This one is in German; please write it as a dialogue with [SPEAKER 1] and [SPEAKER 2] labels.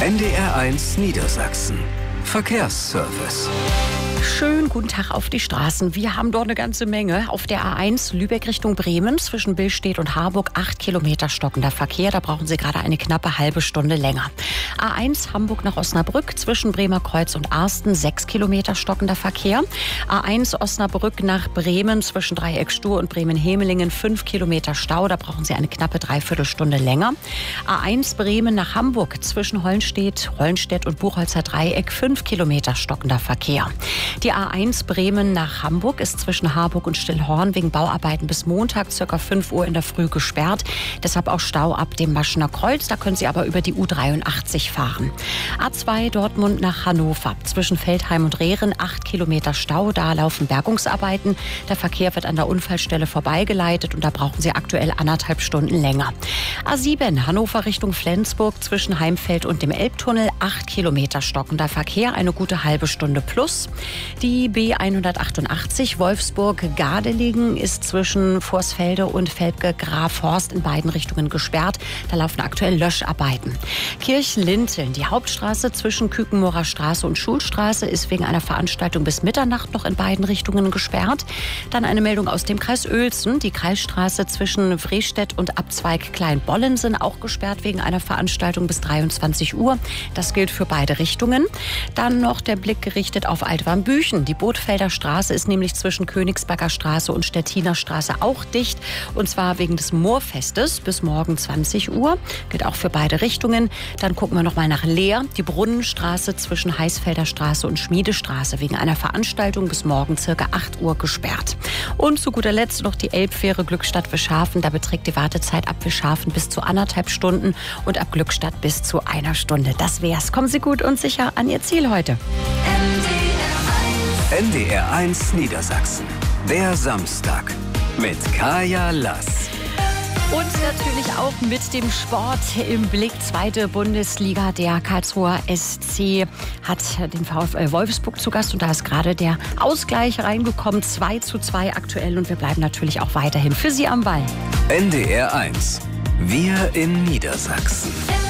[SPEAKER 1] NDR1 Niedersachsen. Verkehrsservice.
[SPEAKER 2] Schönen guten Tag auf die Straßen. Wir haben dort eine ganze Menge. Auf der A1 Lübeck Richtung Bremen zwischen Billstedt und Harburg 8 Kilometer stockender Verkehr. Da brauchen Sie gerade eine knappe halbe Stunde länger. A1 Hamburg nach Osnabrück zwischen Bremer Kreuz und Arsten 6 Kilometer stockender Verkehr. A1 Osnabrück nach Bremen zwischen Dreieck Stur und Bremen-Hemelingen 5 Kilometer Stau. Da brauchen Sie eine knappe Dreiviertelstunde länger. A1 Bremen nach Hamburg zwischen Hollenstedt und Buchholzer Dreieck 5 Kilometer stockender Verkehr. Die A1 Bremen nach Hamburg ist zwischen Harburg und Stillhorn wegen Bauarbeiten bis Montag ca. 5 Uhr in der Früh gesperrt. Deshalb auch Stau ab dem Maschener Kreuz. Da können Sie aber über die U83 fahren. A2 Dortmund nach Hannover zwischen Feldheim und Rehren 8 Kilometer Stau. Da laufen Bergungsarbeiten. Der Verkehr wird an der Unfallstelle vorbeigeleitet und da brauchen Sie aktuell 1,5 Stunden länger. A7 Hannover Richtung Flensburg zwischen Heimfeld und dem Elbtunnel 8 Kilometer stockender Verkehr. Eine gute halbe Stunde plus. Die B188 Wolfsburg-Gardelegen ist zwischen Vorsfelde und Velpke-Grafhorst in beiden Richtungen gesperrt. Da laufen aktuell Löscharbeiten. Kirchlinteln, die Hauptstraße zwischen Kükenmorer Straße und Schulstraße, ist wegen einer Veranstaltung bis Mitternacht noch in beiden Richtungen gesperrt. Dann eine Meldung aus dem Kreis Uelzen. Die Kreisstraße zwischen Vrestedt und Abzweig Kleinbollen sind auch gesperrt wegen einer Veranstaltung bis 23 Uhr. Das gilt für beide Richtungen. Dann noch der Blick gerichtet auf Altwarmbüchen. Die Bootfelder Straße ist nämlich zwischen Königsberger Straße und Stettiner Straße auch dicht. Und zwar wegen des Moorfestes bis morgen 20 Uhr. Gilt auch für beide Richtungen. Dann gucken wir noch mal nach Leer. Die Brunnenstraße zwischen Heißfelder Straße und Schmiedestraße wegen einer Veranstaltung bis morgen ca. 8 Uhr gesperrt. Und zu guter Letzt noch die Elbfähre Glückstadt-Wischhafen. Da beträgt die Wartezeit ab Wischhafen bis zu 1,5 Stunden und ab Glückstadt bis zu 1 Stunde. Das wär's. Kommen Sie gut und sicher an Ihr Ziel heute.
[SPEAKER 1] NDR1 Niedersachsen. Der Samstag mit Kaya Lass.
[SPEAKER 2] Und natürlich auch mit dem Sport im Blick. 2. Bundesliga. Der Karlsruher SC hat den VfL Wolfsburg zu Gast. Und da ist gerade der Ausgleich reingekommen. 2:2 aktuell. Und wir bleiben natürlich auch weiterhin für Sie am Ball.
[SPEAKER 1] NDR1. Wir in Niedersachsen.